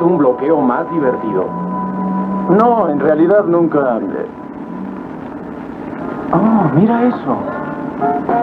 visto un bloqueo más divertido? No, en realidad nunca... Oh, mira eso.